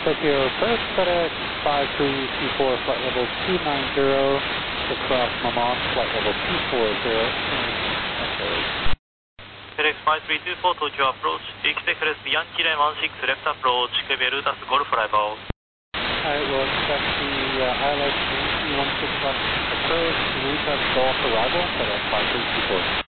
Tokyo approach FedEx 5324, flight level 290, across Mont, flight level 240. FedEx 5324 Tokyo approach, Express Yankee Lane 16 left approach, Quebec Lutas Golf arrival. Alright, we'll expect the ILS 16 left approach, Lutas Golf arrival, FedEx 5324.